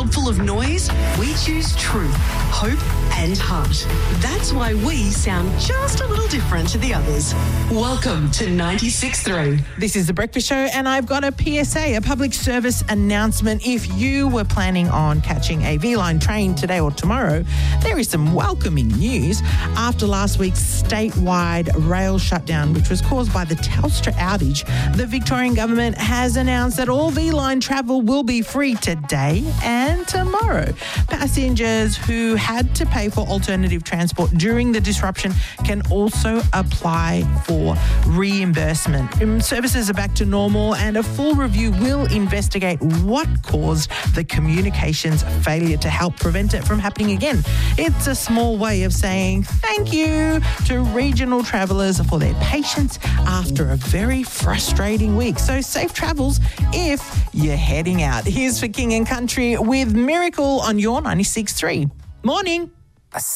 world full of noise, we choose truth, hope and heart. That's why we sound just a little different to the others. Welcome to 96.3. This is The Breakfast Show, and I've got a PSA, a public service announcement. If you were planning on catching a V-Line train today or tomorrow, there is some welcoming news. After last week's statewide rail shutdown, which was caused by the Telstra outage, the Victorian government has announced that all V-Line travel will be free today and tomorrow. Passengers who had to pay for alternative transport during the disruption can also apply for reimbursement. Services are back to normal, and a full review will investigate what caused the communications failure to help prevent it from happening again. It's a small way of saying thank you to regional travellers for their patience after a very frustrating week. So safe travels if you're heading out. Here's for King and Country with Miracle on your 96.3. Morning.